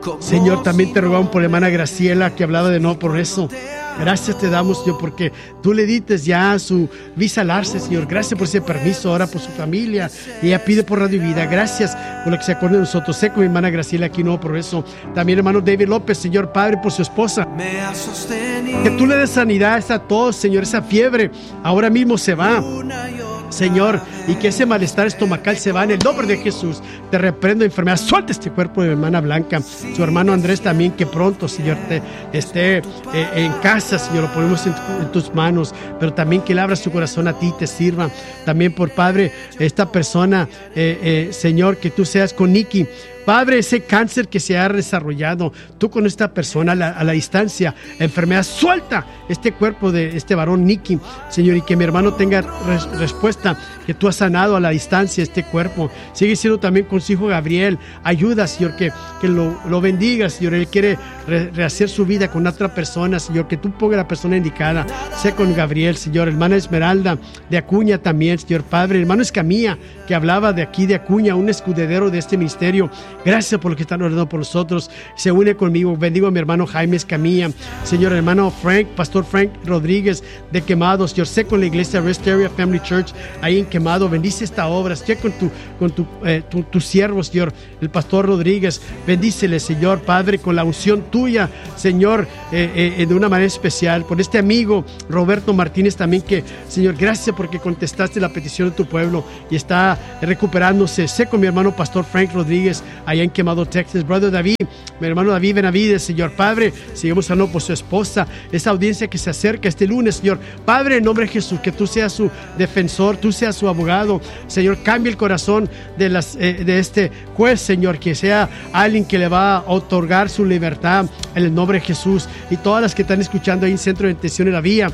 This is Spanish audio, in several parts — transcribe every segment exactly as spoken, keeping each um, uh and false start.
Señor, también te rogamos por la hermana Graciela, que hablaba de no progreso. Gracias te damos, Dios, porque tú le dices ya su visa al arce, Señor. Gracias por ese permiso, ahora por su familia. Ella pide por Radio Vida. Gracias por lo que se acuerda de nosotros. Sé con mi hermana Graciela aquí, Nuevo Progreso. También hermano David López, Señor Padre, por su esposa. Que tú le des sanidad a todos, Señor. Esa fiebre ahora mismo se va, Señor, y que ese malestar estomacal se va en el nombre de Jesús. Te reprendo enfermedad. Suelta este cuerpo de mi hermana Blanca, su hermano Andrés también, que pronto, Señor, te, esté eh, en casa, Señor, lo ponemos en, en tus manos, pero también que le abras su corazón a ti, te sirva. También por Padre, esta persona, eh, eh, Señor, que tú seas con Nicky. Padre, ese cáncer que se ha desarrollado, tú con esta persona a la, a la distancia, enfermedad, suelta este cuerpo de este varón Nicky, Señor, y que mi hermano tenga res, respuesta, que tú has sanado a la distancia este cuerpo. Sigue siendo también con su hijo Gabriel. Ayuda, Señor, que, que lo, lo bendiga, Señor. Él quiere re, rehacer su vida con otra persona, Señor, que tú pongas la persona indicada. Sea con Gabriel, Señor. Hermana Esmeralda de Acuña también, Señor Padre. Hermano Escamilla, que hablaba de aquí de Acuña, un escudero de este ministerio. Gracias por lo que están orando por nosotros. Se une conmigo. Bendigo a mi hermano Jaime Escamilla. Señor, hermano Frank, Pastor Frank Rodríguez de Quemado. Señor, sé con la iglesia Rest Area Family Church ahí en Quemado. Bendice esta obra. Sé con tu, con tu, eh, tu, tu siervo, Señor, el Pastor Rodríguez. Bendícele, Señor Padre, con la unción tuya, Señor, eh, eh, de una manera especial. Por este amigo Roberto Martínez también, que, Señor, gracias porque contestaste la petición de tu pueblo y está recuperándose. Sé con mi hermano Pastor Frank Rodríguez allá en Quemado, Texas. Brother David, mi hermano David Benavides, Señor Padre, seguimos hablando por su esposa, esa audiencia que se acerca este lunes, Señor Padre, en nombre de Jesús, que tú seas su defensor, tú seas su abogado, Señor. Cambia el corazón de, las, eh, de este juez, Señor, que sea alguien que le va a otorgar su libertad en el nombre de Jesús. Y todas las que están escuchando ahí en Centro de Detención en la Vía,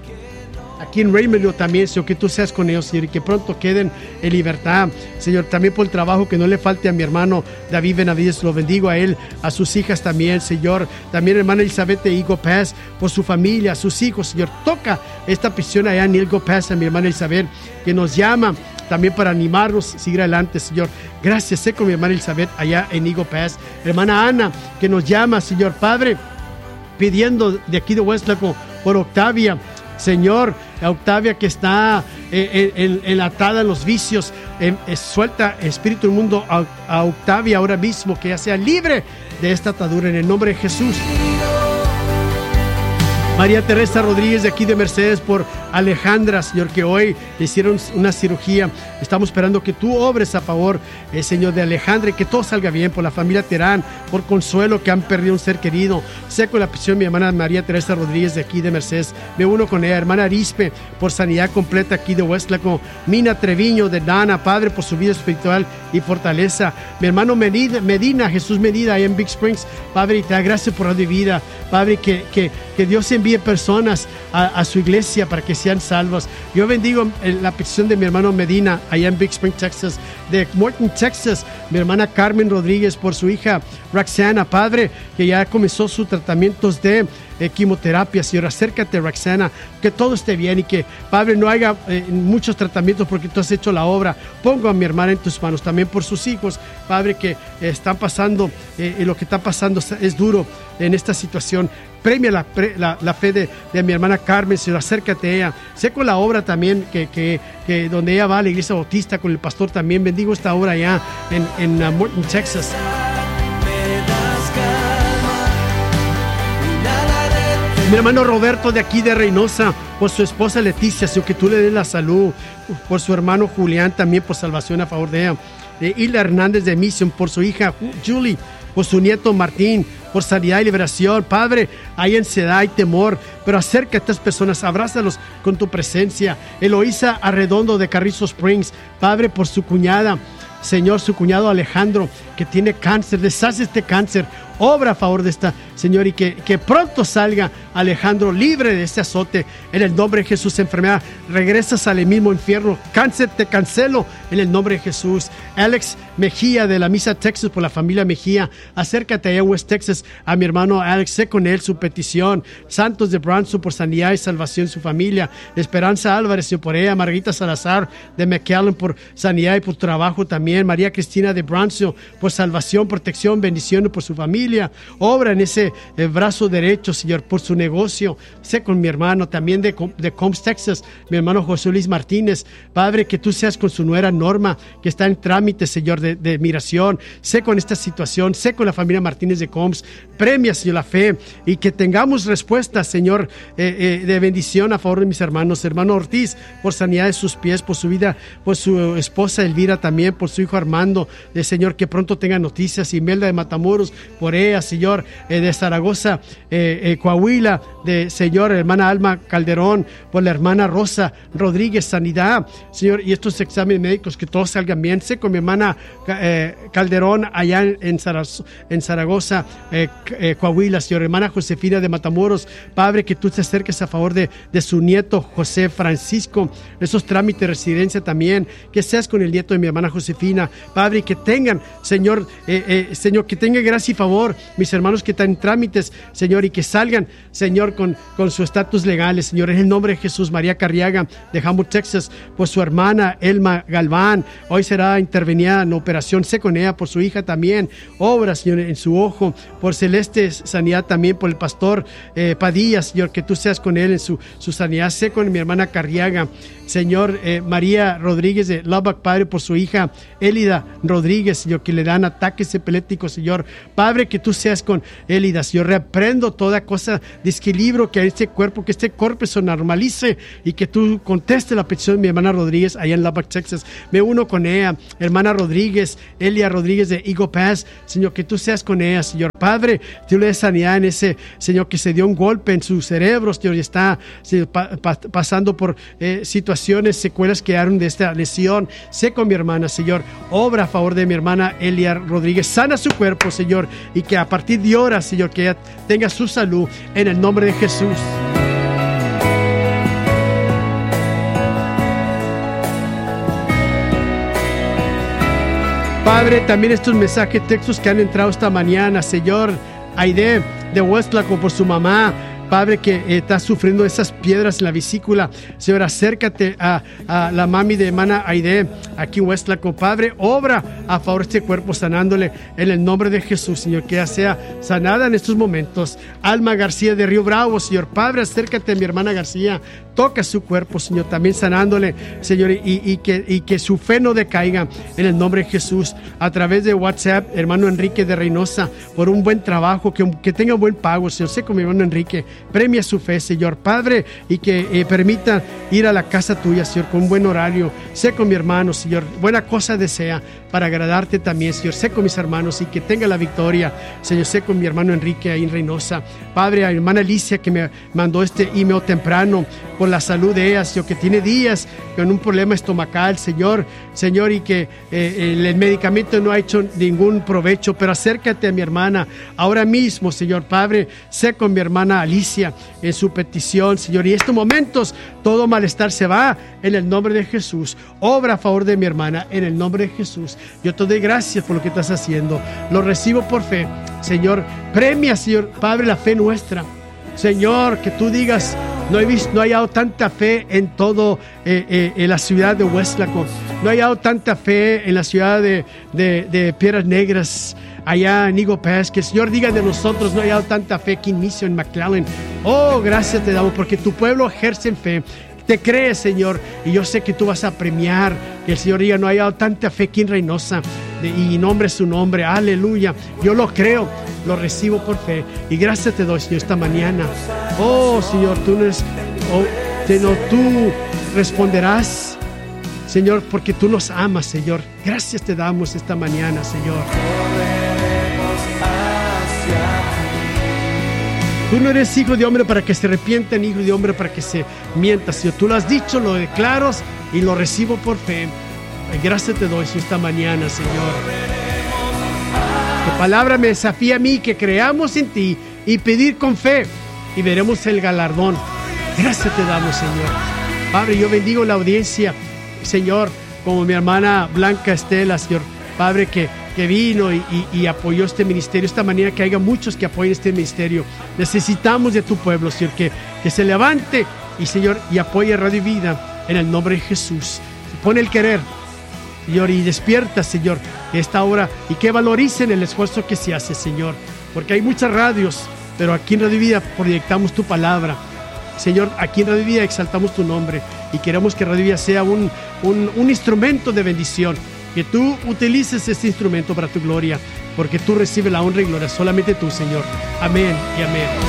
aquí en Raymond también, Señor, que tú seas con ellos, Señor, y que pronto queden en libertad, Señor. También por el trabajo, que no le falte a mi hermano David Benavides, lo bendigo a él, a sus hijas también, Señor. También hermana Elizabeth de Eagle Pass, por su familia, a sus hijos, Señor. Toca esta petición allá en Eagle Pass, a mi hermana Elizabeth, que nos llama también para animarnos a seguir adelante, Señor. Gracias, sé con mi hermana Elizabeth allá en Eagle Pass. Hermana Ana, que nos llama, Señor Padre, pidiendo de aquí de Westlaco por Octavia, Señor. Octavia, que está eh, en, enlatada en los vicios, eh, eh, suelta espíritu inmundo a, a Octavia ahora mismo, que ya sea libre de esta atadura en el nombre de Jesús. María Teresa Rodríguez de aquí de Mercedes, por Alejandra, Señor, que hoy le hicieron una cirugía. Estamos esperando que tú obres a favor, eh, Señor, de Alejandra, y que todo salga bien. Por la familia Terán, por Consuelo, que han perdido un ser querido. Sé con la petición de mi hermana María Teresa Rodríguez de aquí de Mercedes. Me uno con ella. Hermana Arispe, por sanidad completa aquí de Westlaco. Mina Treviño de Dana, Padre, por su vida espiritual y fortaleza. Mi hermano Medina, Medina Jesús Medina, ahí en Big Springs. Padre, y te da gracias por Radio Vida. Padre, que, que, que Dios envíe personas a, a su iglesia para que sean salvos. Yo bendigo la petición de mi hermano Medina allá en Big Spring, Texas. De Morton, Texas, mi hermana Carmen Rodríguez, por su hija Roxana, Padre, que ya comenzó sus tratamientos de eh, quimioterapia. Señor, acércate, Roxana, que todo esté bien y que, Padre, no haya eh, muchos tratamientos, porque tú has hecho la obra. Pongo a mi hermana en tus manos, también por sus hijos, Padre, que eh, están pasando, eh, lo que está pasando es duro en esta situación. Premia la, la, la fe de, de mi hermana Carmen, Señor, acércate a ella. Sé con la obra también, que, que, que donde ella va a la iglesia bautista con el pastor también. Bendigo esta obra allá en, en uh, Morton, Texas. Mi hermano Roberto de aquí de Reynosa, por su esposa Leticia, Señor, que tú le des la salud. Por su hermano Julián, también por salvación a favor de ella. De Hilda Hernández de Mission, por su hija Julie, por su nieto Martín, por sanidad y liberación. Padre, hay ansiedad, hay temor, pero acerca a estas personas, abrázalos con tu presencia. Eloísa Arredondo de Carrizo Springs, Padre, por su cuñada, Señor, su cuñado Alejandro, que tiene cáncer. Deshace este cáncer, obra a favor de esta, Señor, y que, que pronto salga Alejandro libre de este azote en el nombre de Jesús. Enfermedad, regresas al mismo infierno. Cáncer, te cancelo en el nombre de Jesús. Alex Mejía de la Misa, Texas, por la familia Mejía, acércate allá en West Texas a mi hermano Alex, sé con él su petición. Santos de Branson, por sanidad y salvación su familia. Esperanza Álvarez, Señor, por ella. Margarita Salazar de McAllen, por sanidad y por trabajo también. María Cristina de Branson, por salvación, protección, bendición por su familia. familia. Obra en ese eh, brazo derecho, Señor, por su negocio. Sé con mi hermano también de, de Combs, Texas, mi hermano José Luis Martínez. Padre, que tú seas con su nuera Norma, que está en trámite, Señor, de, de migración. Sé con esta situación, sé con la familia Martínez de Combs. Premia, Señor, la fe y que tengamos respuestas, Señor, eh, eh, de bendición a favor de mis hermanos. Hermano Ortiz, por sanidad de sus pies, por su vida, por su esposa Elvira también, por su hijo Armando, de Señor, que pronto tenga noticias. Imelda de Matamoros, por ella, Señor, eh, de Zaragoza, eh, eh, Coahuila, de Señor, hermana Alma Calderón, por la hermana Rosa Rodríguez, sanidad, Señor, y estos exámenes médicos que todos salgan bien. Sé con mi hermana eh, Calderón allá en, en, Zaraz, en Zaragoza, eh, eh, Coahuila, Señor, hermana Josefina de Matamoros, Padre, que tú te acerques a favor de, de su nieto José Francisco, esos trámites de residencia también, que seas con el nieto de mi hermana Josefina, Padre, y que tengan, Señor, eh, eh, Señor, que tenga gracia y favor mis hermanos que están en trámites, Señor, y que salgan, Señor, con, con su estatus legales, Señor, en el nombre de Jesús. María Carriaga de Hamburg, Texas, por su hermana Elma Galván, hoy será intervenida en operación. Sé con ella, por su hija también, obra, Señor, en su ojo, por Celeste sanidad también, por el pastor eh, Padilla, Señor, que tú seas con él en su, su sanidad. Sé con mi hermana Carriaga, Señor, eh, María Rodríguez de Lubbock, Padre, por su hija Élida Rodríguez, Señor, que le dan ataques epilépticos, Señor, Padre, que tú seas con Élida, Señor, reprendo toda cosa de equilibrio que hay en este cuerpo, que este cuerpo se normalice y que tú conteste la petición de mi hermana Rodríguez allá en Lubbock, Texas. Me uno con ella, hermana Rodríguez, Elia Rodríguez de Eagle Pass, Señor, que tú seas con ella, Señor, Padre, tú le des sanidad en ese, Señor, que se dio un golpe en su cerebro, Señor, y está se, pa, pa, pasando por eh, situaciones, secuelas que quedaron de esta lesión. Sé con mi hermana, Señor, obra a favor de mi hermana Elia Rodríguez, sana su cuerpo, Señor, y que a partir de ahora, Señor, que ella tenga su salud en el nombre de Jesús. Padre, también estos mensajes, textos que han entrado esta mañana, Señor, Aide de Westlaco por su mamá, Padre, que eh, está sufriendo esas piedras en la vesícula. Señor, acércate a, a la mami de hermana Aide aquí en Westlaco. Padre, obra a favor de este cuerpo sanándole en el nombre de Jesús, Señor, que ella sea sanada en estos momentos. Alma García de Río Bravo, Señor, Padre, acércate a mi hermana García, toca su cuerpo, Señor, también sanándole, Señor, y, y, que, y que su fe no decaiga en el nombre de Jesús. A través de WhatsApp, hermano Enrique de Reynosa, por un buen trabajo, que, que tenga buen pago, Señor. Sé con mi hermano Enrique, premia su fe, Señor, Padre, y que eh, permita ir a la casa tuya, Señor, con un buen horario. Sé con mi hermano, Señor, buena cosa desea para agradarte también, Señor. Sé con mis hermanos y que tenga la victoria, Señor. Sé con mi hermano Enrique ahí en Reynosa. Padre, a mi hermana Alicia, que me mandó este email temprano por la salud de ella, Señor, que tiene días con un problema estomacal, Señor, Señor, y que eh, el, el medicamento no ha hecho ningún provecho, pero acércate a mi hermana ahora mismo, Señor, Padre. Sé con mi hermana Alicia en su petición, Señor, y en estos momentos todo malestar se va en el nombre de Jesús. Obra a favor de mi hermana en el nombre de Jesús. Yo te doy gracias por lo que estás haciendo, lo recibo por fe, Señor. Premia, Señor, Padre, la fe nuestra, Señor, que tú digas: no he visto, no he hallado tanta fe en todo eh, eh, en la ciudad de Westlaco, no he hallado tanta fe en la ciudad de, de, de Piedras Negras, allá en Eagle Pass. Que el Señor diga de nosotros: no he hallado tanta fe aquí en Mission, en McAllen. Oh, gracias te damos, porque tu pueblo ejerce en fe, te cree, Señor, y yo sé que tú vas a premiar. Que el Señor diga: no hay tanta fe aquí en Reynosa, de, y nombre su nombre, aleluya. Yo lo creo, lo recibo por fe, y gracias te doy, Señor, esta mañana. Oh, Señor, tú, no eres, oh, Señor, tú responderás, Señor, porque tú nos amas, Señor. Gracias te damos esta mañana, Señor. Tú no eres hijo de hombre para que se arrepientan, hijo de hombre para que se mienta, Señor. Tú lo has dicho, lo declaro y lo recibo por fe. Gracias te doy esta mañana, Señor. Tu palabra me desafía a mí que creamos en ti y pedir con fe, y veremos el galardón. Gracias te damos, Señor. Padre, yo bendigo la audiencia, Señor, como mi hermana Blanca Estela, Señor. Padre, que que vino y, y, y apoyó este ministerio esta mañana, que haya muchos que apoyen este ministerio. Necesitamos de tu pueblo, Señor, que, que se levante y, Señor, y apoye Radio Vida en el nombre de Jesús. Pone el querer, Señor, y despierta, Señor, esta hora y que valoricen el esfuerzo que se hace, Señor, porque hay muchas radios, pero aquí en Radio Vida proyectamos tu palabra. Señor, aquí en Radio Vida exaltamos tu nombre y queremos que Radio Vida sea un, un, un instrumento de bendición, que tú utilices este instrumento para tu gloria, porque tú recibes la honra y gloria, solamente tú, Señor. Amén y amén.